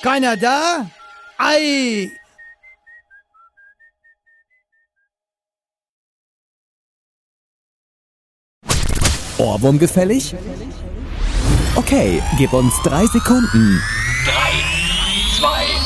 Keiner da? Ei! Ohrwurm gefällig? Okay, gib uns 3 Sekunden. 3, 2,